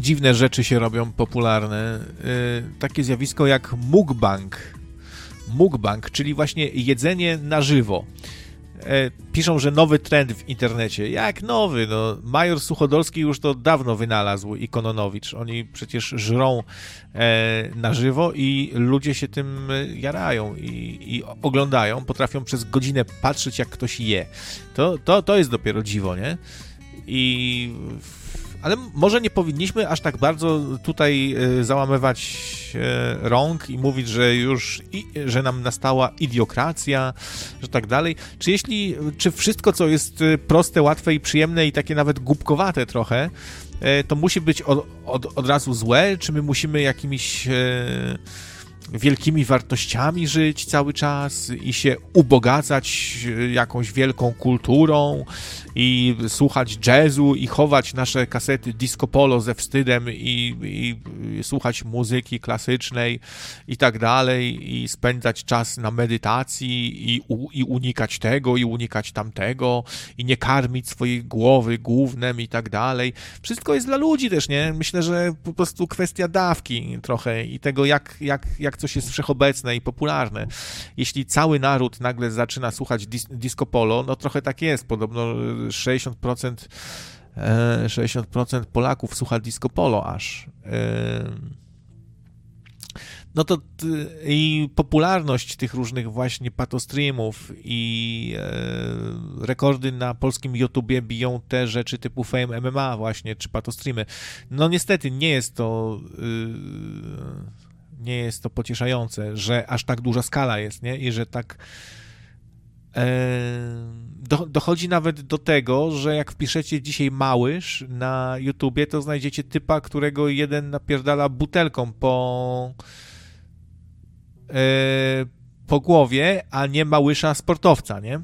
dziwne rzeczy się robią popularne. Takie zjawisko jak mukbang. Mukbang, czyli właśnie jedzenie na żywo. Piszą, że nowy trend w internecie. Jak nowy? No, major Suchodolski już to dawno wynalazł i Kononowicz. Oni przecież żrą na żywo i ludzie się tym jarają i oglądają. Potrafią przez godzinę patrzeć, jak ktoś je. To jest dopiero dziwo, nie? Ale może nie powinniśmy aż tak bardzo tutaj załamywać rąk i mówić, że nam nastała idiokracja, że tak dalej. Czy wszystko, co jest proste, łatwe i przyjemne i takie nawet głupkowate trochę, to musi być od razu złe? Czy my musimy jakimiś wielkimi wartościami żyć cały czas i się ubogacać jakąś wielką kulturą i słuchać jazzu i chować nasze kasety disco polo ze wstydem i słuchać muzyki klasycznej i tak dalej i spędzać czas na medytacji i unikać tego i unikać tamtego i nie karmić swojej głowy gównem i tak dalej. Wszystko jest dla ludzi też, nie? Myślę, że po prostu kwestia dawki trochę i tego, jak coś jest wszechobecne i popularne. Jeśli cały naród nagle zaczyna słuchać disco polo, no trochę tak jest. Podobno 60% Polaków słucha disco polo aż. No to i popularność tych różnych właśnie patostreamów i rekordy na polskim YouTubie biją te rzeczy typu Fame MMA właśnie, czy patostreamy. No niestety nie jest to pocieszające, że aż tak duża skala jest, nie? I że tak dochodzi nawet do tego, że jak wpiszecie dzisiaj Małysz na YouTubie, to znajdziecie typa, którego jeden napierdala butelką po głowie, a nie Małysza sportowca, nie?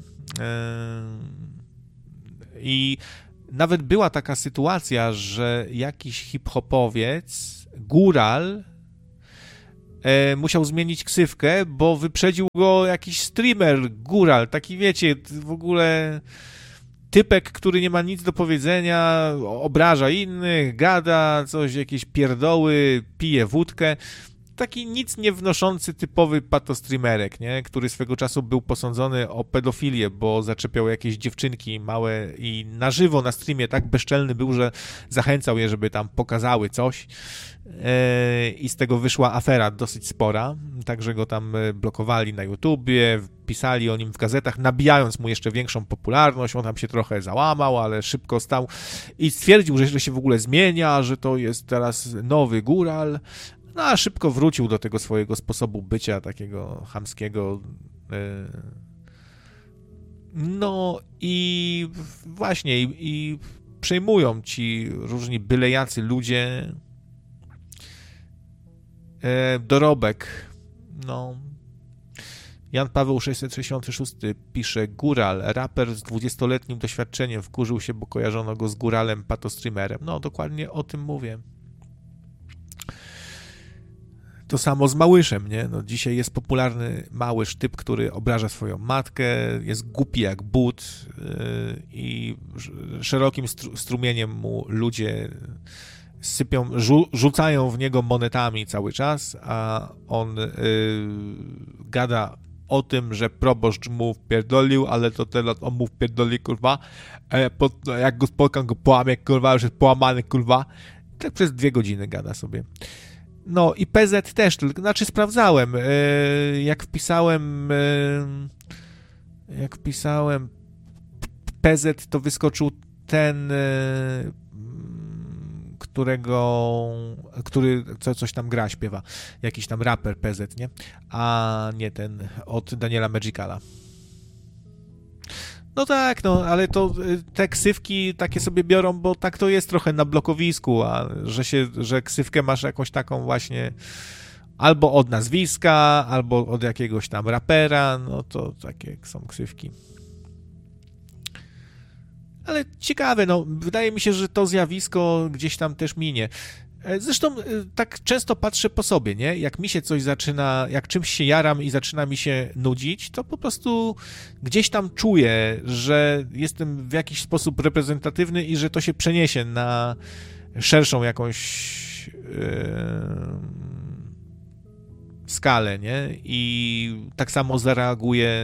I nawet była taka sytuacja, że jakiś hip-hopowiec, góral, musiał zmienić ksywkę, bo wyprzedził go jakiś streamer, góral, taki wiecie, w ogóle typek, który nie ma nic do powiedzenia, obraża innych, gada coś, jakieś pierdoły, pije wódkę. Taki nic nie wnoszący typowy patostreamerek, nie? Który swego czasu był posądzony o pedofilię, bo zaczepiał jakieś dziewczynki małe i na żywo na streamie tak bezczelny był, że zachęcał je, żeby tam pokazały coś i z tego wyszła afera dosyć spora, także go tam blokowali na YouTubie, pisali o nim w gazetach, nabijając mu jeszcze większą popularność, on tam się trochę załamał, ale szybko stał i stwierdził, że się w ogóle zmienia, że to jest teraz nowy góral. No a szybko wrócił do tego swojego sposobu bycia, takiego chamskiego. No i właśnie, i przejmują ci różni bylejacy ludzie dorobek. No. Jan Paweł 666 pisze: Góral, raper z 20-letnim doświadczeniem, wkurzył się, bo kojarzono go z góralem patostreamerem. No, dokładnie o tym mówię. To samo z Małyszem, nie? No, dzisiaj jest popularny Małysz, typ, który obraża swoją matkę, jest głupi jak but i szerokim strumieniem mu ludzie sypią, rzucają w niego monetami cały czas, a on gada o tym, że proboszcz mu wpierdolił, ale to teraz on mu wpierdoli, kurwa, jak go spotkam, go połamie, kurwa, już jest połamany, kurwa. Tak przez 2 godziny gada sobie. No i PZ też, znaczy sprawdzałem, jak wpisałem PZ, to wyskoczył ten, który coś tam gra, śpiewa, jakiś tam raper PZ, nie? A nie ten od Daniela Magicala. No tak, no, ale to te ksywki takie sobie biorą, bo tak to jest trochę na blokowisku, a że ksywkę masz jakąś taką właśnie albo od nazwiska, albo od jakiegoś tam rapera, no to takie są ksywki. Ale ciekawe, no, wydaje mi się, że to zjawisko gdzieś tam też minie. Zresztą tak często patrzę po sobie, nie? Jak mi się coś zaczyna, jak czymś się jaram i zaczyna mi się nudzić, to po prostu gdzieś tam czuję, że jestem w jakiś sposób reprezentatywny i że to się przeniesie szerszą jakąś skalę, nie? I tak samo zareaguje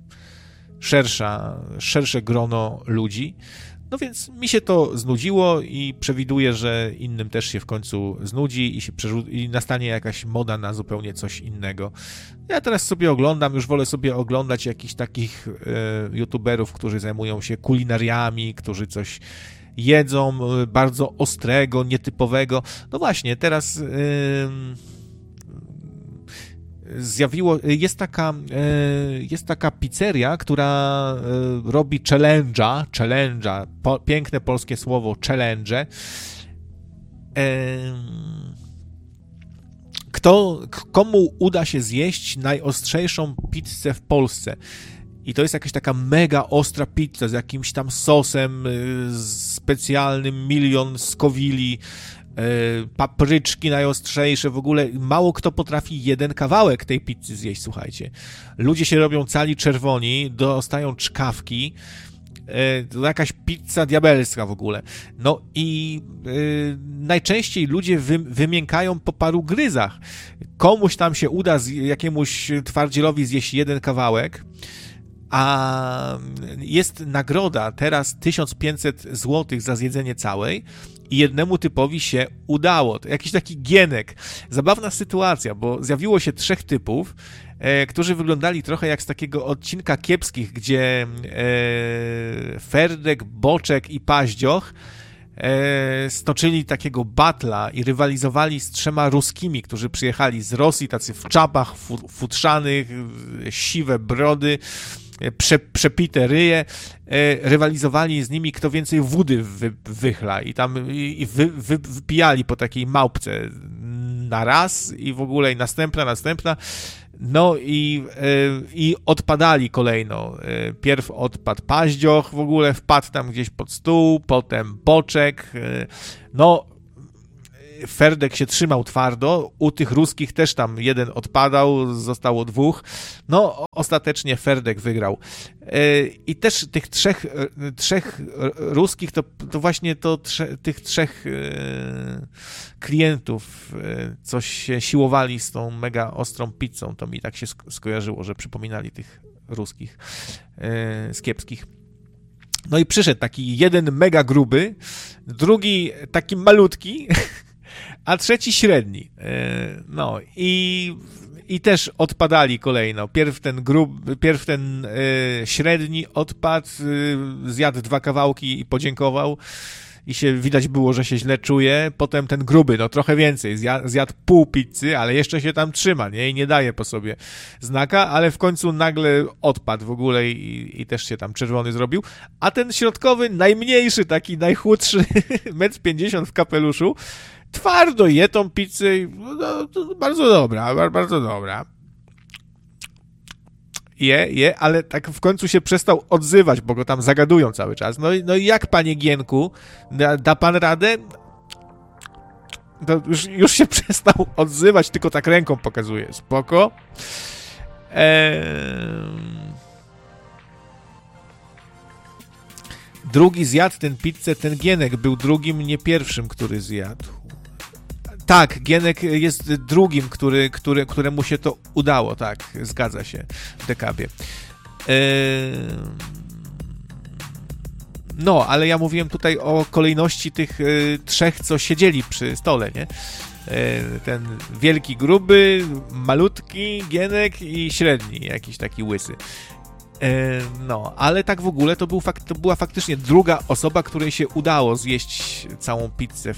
szersze grono ludzi. No więc mi się to znudziło i przewiduję, że innym też się w końcu znudzi i nastanie jakaś moda na zupełnie coś innego. Ja teraz sobie oglądam, już wolę sobie oglądać jakichś takich youtuberów, którzy zajmują się kulinariami, którzy coś jedzą bardzo ostrego, nietypowego. No właśnie, teraz jest taka pizzeria, która robi challenge'a, piękne polskie słowo, challenge. Komu uda się zjeść najostrzejszą pizzę w Polsce? I to jest jakaś taka mega ostra pizza z jakimś tam sosem specjalnym, 1 000 000 Scoville, papryczki najostrzejsze, w ogóle mało kto potrafi jeden kawałek tej pizzy zjeść, słuchajcie. Ludzie się robią cali czerwoni, dostają czkawki, to jakaś pizza diabelska w ogóle. No i najczęściej ludzie wymiękają po paru gryzach. Komuś tam się uda jakiemuś twardzielowi zjeść jeden kawałek, a jest nagroda teraz 1500 zł za zjedzenie całej i jednemu typowi się udało. To jakiś taki Gienek. Zabawna sytuacja, bo zjawiło się 3 typów, którzy wyglądali trochę jak z takiego odcinka Kiepskich, gdzie Ferdek, Boczek i Paździoch stoczyli takiego batla i rywalizowali z 3 Ruskimi, którzy przyjechali z Rosji, tacy w czapach futrzanych, siwe brody, przepite ryje, rywalizowali z nimi, kto więcej wody wychla i tam wypijali po takiej małpce na raz i w ogóle i następna. No i odpadali kolejno. Pierw odpadł Paździoch, w ogóle wpadł tam gdzieś pod stół, potem Boczek. No, Ferdek się trzymał twardo, u tych ruskich też tam jeden odpadał, zostało 2. No, ostatecznie Ferdek wygrał. I też tych trzech ruskich, to właśnie tych 3 klientów, coś się siłowali z tą mega ostrą pizzą, to mi tak się skojarzyło, że przypominali tych ruskich z Kiepskich. No i przyszedł taki jeden mega gruby, drugi taki malutki, a trzeci średni. No i też odpadali kolejno. Pierw ten średni odpadł, zjadł 2 kawałki i podziękował i się widać było, że się źle czuje. Potem ten gruby, no trochę więcej, zjadł pół pizzy, ale jeszcze się tam trzyma, nie? I nie daje po sobie znaka, ale w końcu nagle odpadł w ogóle i też się tam czerwony zrobił. A ten środkowy, najmniejszy, taki najchudszy, 1,50 m w kapeluszu, twardo je tą pizzę, no, bardzo dobra. Je, ale tak w końcu się przestał odzywać, bo go tam zagadują cały czas. No i jak, panie Gienku, da pan radę? To już się przestał odzywać, tylko tak ręką pokazuje. Spoko. Drugi zjadł tę pizzę, ten Gienek był drugim, nie pierwszym, który zjadł. Tak, Gienek jest drugim, któremu się to udało, tak, zgadza się, w dekabie. No, ale ja mówiłem tutaj o kolejności tych 3, co siedzieli przy stole, nie? Ten wielki, gruby, malutki Gienek i średni, jakiś taki łysy. No, ale tak w ogóle to była faktycznie druga osoba, której się udało zjeść całą pizzę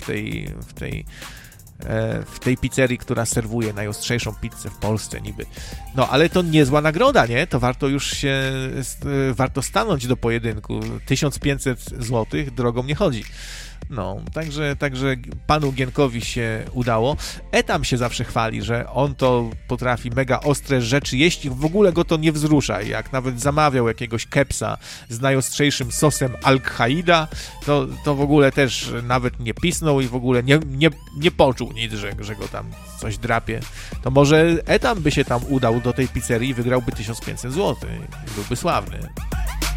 w tej pizzerii, która serwuje najostrzejszą pizzę w Polsce niby. No, ale to niezła nagroda, nie? To warto stanąć do pojedynku. 1500 zł drogą nie chodzi. No, także panu Gienkowi się udało. Etam się zawsze chwali, że on to potrafi mega ostre rzeczy jeść i w ogóle go to nie wzrusza. Jak nawet zamawiał jakiegoś kepsa z najostrzejszym sosem Al-Qaida, to w ogóle też nawet nie pisnął i w ogóle nie poczuł nic, że go tam coś drapie. To może Etam by się tam udał do tej pizzerii i wygrałby 1500 zł. Byłby sławny.